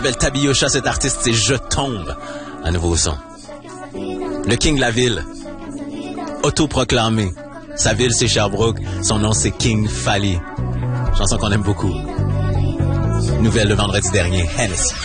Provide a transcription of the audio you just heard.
s'appelle Tabiosha, cet artiste, c'est Je tombe. Un nouveau son. Le King de la ville. Autoproclamé. Sa ville, c'est Sherbrooke. Son nom, c'est King Fally. Chanson qu'on aime beaucoup. Nouvelle le vendredi dernier. Hennessy.